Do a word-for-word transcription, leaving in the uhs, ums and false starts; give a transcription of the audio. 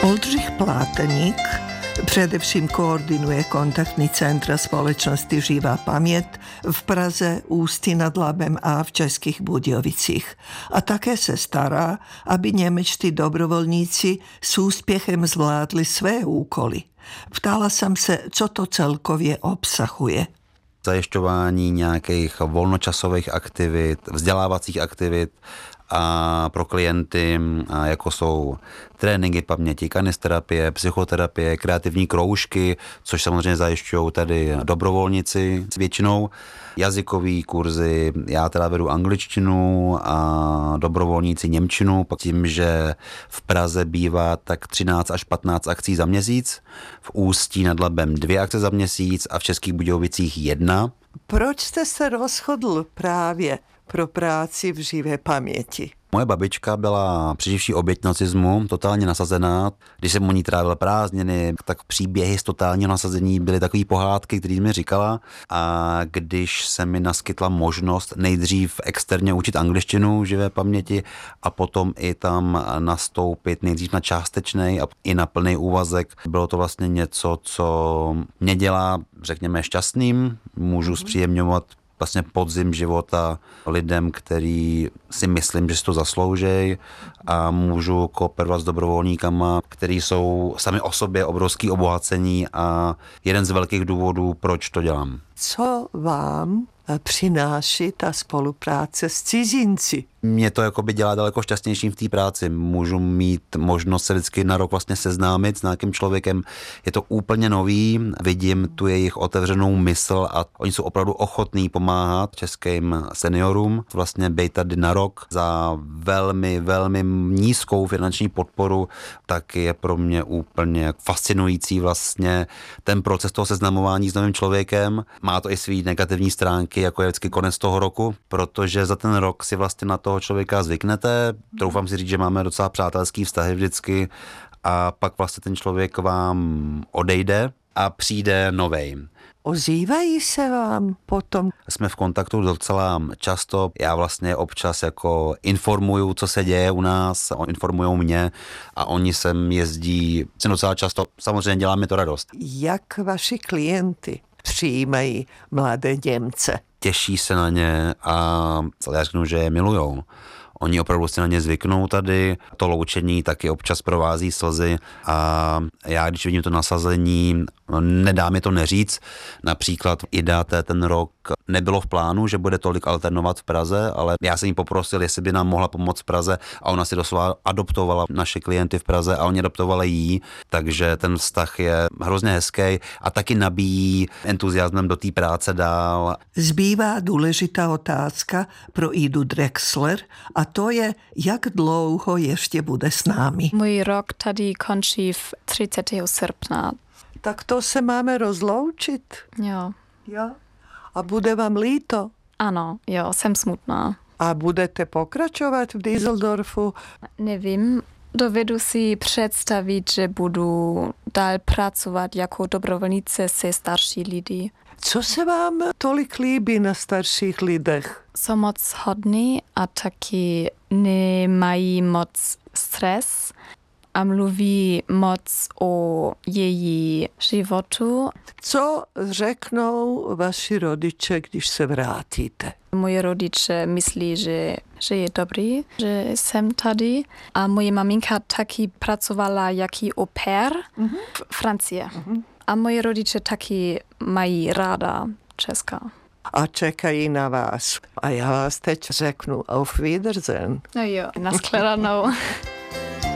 Oldřich Pláteník především koordinuje kontaktní centra společnosti Živá paměť v Praze, Ústí nad Labem a v Českých Budějovicích. A také se stará, aby němečtí dobrovolníci s úspěchem zvládli své úkoly. Ptala jsem se, co to celkově obsahuje. Zajišťování nějakých volnočasových aktivit, vzdělávacích aktivit a pro klienty, jako jsou tréninky paměti, kanisterapie, psychoterapie, kreativní kroužky, což samozřejmě zajišťují tady dobrovolníci většinou, jazykové kurzy, já teda vedu angličtinu a dobrovolníci němčinu, tím, že v Praze bývá tak třináct až patnáct akcí za měsíc, v Ústí nad Labem dvě akce za měsíc a v Českých Budějovicích jedna. Proč jste se rozhodl právě pro práci v živé paměti? Moje babička byla přeživší oběť nacismu, totálně nasazená. Když jsem u ní trávil prázdniny, tak příběhy z totálního nasazení byly takové pohádky, které mi říkala. A když se mi naskytla možnost nejdřív externě učit angličtinu v živé paměti a potom i tam nastoupit nejdřív na částečnej a i na plný úvazek, bylo to vlastně něco, co mě dělá, řekněme, šťastným. Můžu zpříjemňovat vlastně podzim života lidem, který si myslím, že si to zasloužej, a můžu kooperovat s dobrovolníkama, který jsou sami o sobě obrovský obohacení a jeden z velkých důvodů, proč to dělám. Co vám přináší ta spolupráce s cizinci? Mě to jakoby dělá daleko šťastnějším v té práci. Můžu mít možnost se vždycky na rok vlastně seznámit s nějakým člověkem. Je to úplně nový, vidím tu jejich otevřenou mysl a oni jsou opravdu ochotní pomáhat českým seniorům. Vlastně být tady na rok za velmi, velmi nízkou finanční podporu, tak je pro mě úplně fascinující vlastně ten proces toho seznamování s novým člověkem. Má to i svý negativní stránky, jako je vždycky konec toho roku, protože za ten rok si vlastně na toho člověka zvyknete. Troufám si říct, že máme docela přátelský vztahy vždycky a pak vlastně ten člověk vám odejde a přijde novej. Ozývají se vám potom? Jsme v kontaktu docela často. Já vlastně občas jako informuju, co se děje u nás, informujou mě a oni sem jezdí docela často. Samozřejmě dělá mi to radost. Jak vaši klienty přijímají mladé Němce? Těší se na ně a já řeknu, že je milujou. Oni opravdu si na ně zvyknou tady, to loučení taky občas provází slzy a já, když vidím to nasazení, nedá mi to neříct. Například Ida ten rok nebylo v plánu, že bude tolik alternovat v Praze, ale já jsem jí poprosil, jestli by nám mohla pomoct v Praze a ona si doslova adoptovala naše klienty v Praze a oni adoptovali jí, takže ten vztah je hrozně hezký a taky nabíjí entuziasmem do té práce dál. Zbývá důležitá otázka pro Idu Drexler a to je, jak dlouho ještě bude s námi. Můj rok tady končí v třicátého srpna. Tak to se máme rozloučit. Jo. Jo. A bude vám líto? Ano, jo, jsem smutná. A budete pokračovat v Düsseldorfu? Nevím, dovedu si představit, že budu dál pracovat jako dobrovolnice se starší lidi. Co se vám tolik líbí na starších lidech? Jsou moc hodní a taky nemají moc stres a mluví moc o její životu. Co řeknou vaši rodiče, když se vrátíte? Moje rodiče myslí, že, že je dobrý, že jsem tady. A moje maminka taky pracovala jako au pair mm-hmm. v Francii. Mm-hmm. A moje rodiče taky mají ráda Česka. A čekají na vás. A já vás teď řeknu auf Wiedersehen. No jo, nashledanou.